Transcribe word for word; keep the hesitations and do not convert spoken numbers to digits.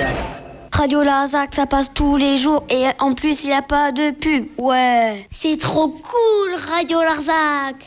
Radio Larzac, ça passe tous les jours et en plus il n'y a pas de pub. Ouais. C'est trop cool, Radio Larzac.